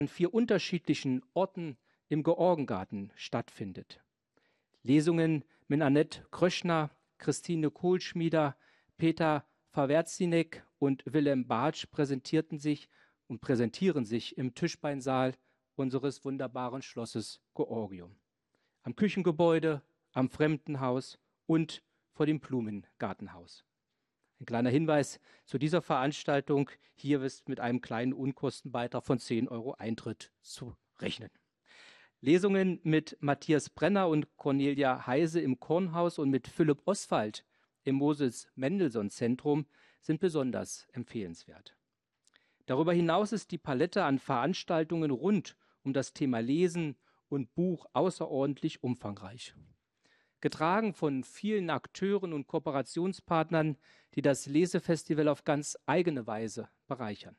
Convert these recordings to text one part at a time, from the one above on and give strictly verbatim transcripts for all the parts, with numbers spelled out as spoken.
an vier unterschiedlichen Orten im Georgengarten stattfindet. Lesungen mit Annette Kröschner, Christine Kohlschmieder, Peter Fawerzinek und Willem Bartsch präsentierten sich und präsentieren sich im Tischbeinsaal unseres wunderbaren Schlosses Georgium. Am Küchengebäude, am Fremdenhaus und vor dem Blumengartenhaus. Ein kleiner Hinweis zu dieser Veranstaltung. Hier ist mit einem kleinen Unkostenbeitrag von zehn Euro Eintritt zu rechnen. Lesungen mit Matthias Brenner und Cornelia Heise im Kornhaus und mit Philipp Oswald im Moses-Mendelssohn-Zentrum sind besonders empfehlenswert. Darüber hinaus ist die Palette an Veranstaltungen rund um das Thema Lesen und Buch außerordentlich umfangreich. Getragen von vielen Akteuren und Kooperationspartnern, die das Lesefestival auf ganz eigene Weise bereichern.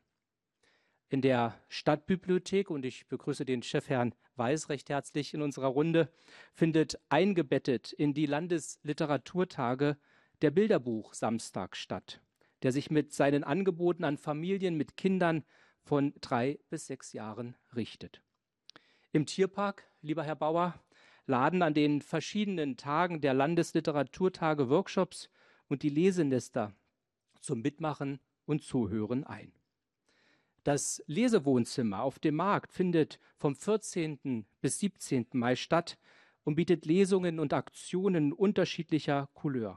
In der Stadtbibliothek, und ich begrüße den Chefherrn Weiß recht herzlich in unserer Runde, findet eingebettet in die Landesliteraturtage der Bilderbuch-Samstag statt, der sich mit seinen Angeboten an Familien mit Kindern von drei bis sechs Jahren richtet. Im Tierpark, lieber Herr Bauer, laden an den verschiedenen Tagen der Landesliteraturtage Workshops und die Lesenester zum Mitmachen und Zuhören ein. Das Lesewohnzimmer auf dem Markt findet vom vierzehnten bis siebzehnten Mai statt und bietet Lesungen und Aktionen unterschiedlicher Couleur.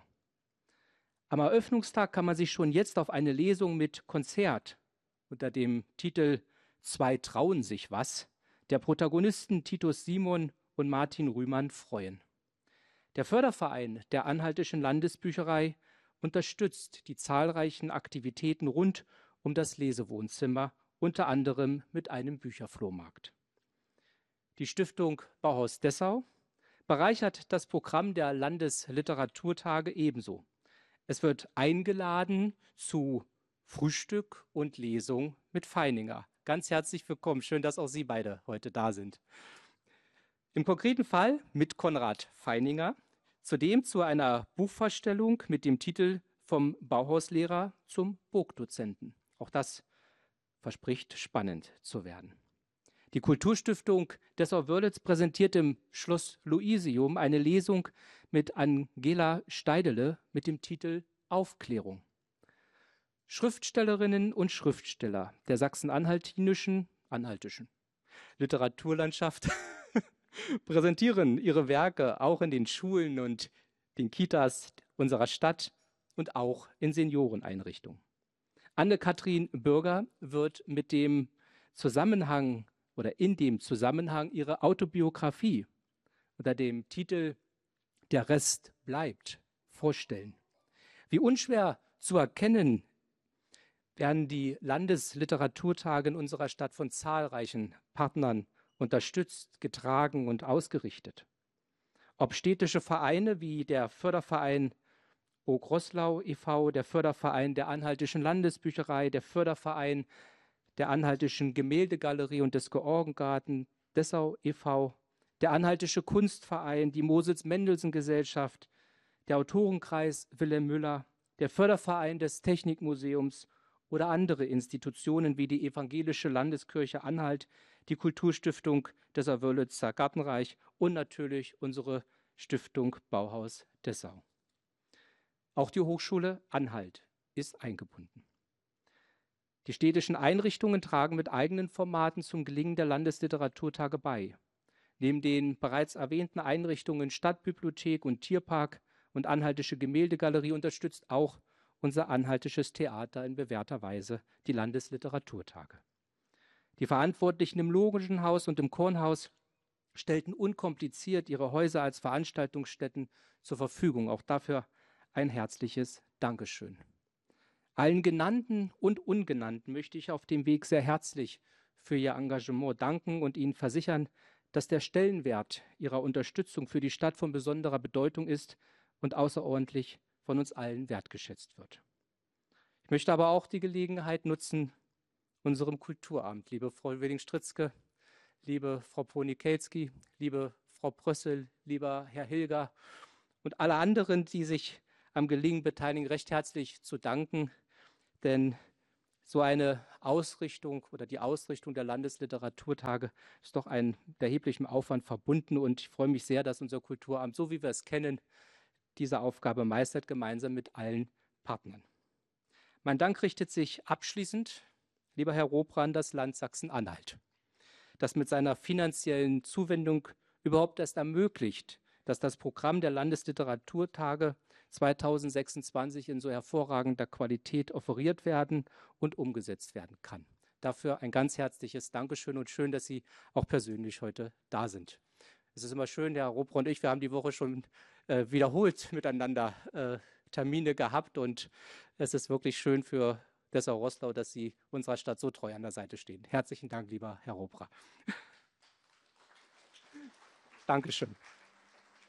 Am Eröffnungstag kann man sich schon jetzt auf eine Lesung mit Konzert unter dem Titel »Zwei trauen sich was« der Protagonisten Titus Simon und Martin Rühmann freuen. Der Förderverein der Anhaltischen Landesbücherei unterstützt die zahlreichen Aktivitäten rund um das Lesewohnzimmer, unter anderem mit einem Bücherflohmarkt. Die Stiftung Bauhaus Dessau bereichert das Programm der Landesliteraturtage ebenso. Es wird eingeladen zu Frühstück und Lesung mit Feininger. Ganz herzlich willkommen. Schön, dass auch Sie beide heute da sind. Im konkreten Fall mit Konrad Feininger, zudem zu einer Buchvorstellung mit dem Titel Vom Bauhauslehrer zum Burgdozenten. Auch das verspricht spannend zu werden. Die Kulturstiftung Dessau-Wörlitz präsentiert im Schloss Luisium eine Lesung mit Angela Steidele mit dem Titel Aufklärung. Schriftstellerinnen und Schriftsteller der sachsen-anhaltinischen, anhaltischen Literaturlandschaft präsentieren ihre Werke auch in den Schulen und den Kitas unserer Stadt und auch in Senioreneinrichtungen. Anne-Kathrin Bürger wird mit dem Zusammenhang oder in dem Zusammenhang ihre Autobiografie unter dem Titel Der Rest bleibt vorstellen. Wie unschwer zu erkennen, werden die Landesliteraturtage in unserer Stadt von zahlreichen Partnern unterstützt, getragen und ausgerichtet. Ob städtische Vereine wie der Förderverein Ogroßlau e V, der Förderverein der Anhaltischen Landesbücherei, der Förderverein der Anhaltischen Gemäldegalerie und des Georgengarten Dessau e V, der Anhaltische Kunstverein, die Moses-Mendelssohn-Gesellschaft, der Autorenkreis Wilhelm Müller, der Förderverein des Technikmuseums oder andere Institutionen wie die Evangelische Landeskirche Anhalt, die Kulturstiftung Dessau-Wörlitzer Gartenreich und natürlich unsere Stiftung Bauhaus Dessau. Auch die Hochschule Anhalt ist eingebunden. Die städtischen Einrichtungen tragen mit eigenen Formaten zum Gelingen der Landesliteraturtage bei. Neben den bereits erwähnten Einrichtungen Stadtbibliothek und Tierpark und Anhaltische Gemäldegalerie unterstützt auch unser Anhaltisches Theater in bewährter Weise die Landesliteraturtage. Die Verantwortlichen im Logenhaus und im Kornhaus stellten unkompliziert ihre Häuser als Veranstaltungsstätten zur Verfügung. Auch dafür ein herzliches Dankeschön. Allen Genannten und Ungenannten möchte ich auf dem Weg sehr herzlich für ihr Engagement danken und ihnen versichern, dass der Stellenwert ihrer Unterstützung für die Stadt von besonderer Bedeutung ist und außerordentlich von uns allen wertgeschätzt wird. Ich möchte aber auch die Gelegenheit nutzen, unserem Kulturamt, liebe Frau Willing-Stritzke, liebe Frau Ponikelski, liebe Frau Prössel, lieber Herr Hilger und alle anderen, die sich am Gelingen beteiligen, recht herzlich zu danken, denn So eine Ausrichtung oder die Ausrichtung der Landesliteraturtage ist doch ein mit erheblichem Aufwand verbunden. Und ich freue mich sehr, dass unser Kulturamt, so wie wir es kennen, diese Aufgabe meistert, gemeinsam mit allen Partnern. Mein Dank richtet sich abschließend, lieber Herr Robra, an das Land Sachsen-Anhalt, das mit seiner finanziellen Zuwendung überhaupt erst ermöglicht, dass das Programm der Landesliteraturtage zweitausendsechsundzwanzig in so hervorragender Qualität offeriert werden und umgesetzt werden kann. Dafür ein ganz herzliches Dankeschön und schön, dass Sie auch persönlich heute da sind. Es ist immer schön, Herr Robra und ich, wir haben die Woche schon äh, wiederholt miteinander äh, Termine gehabt und es ist wirklich schön für Dessau-Roßlau, dass Sie unserer Stadt so treu an der Seite stehen. Herzlichen Dank, lieber Herr Robra. Dankeschön.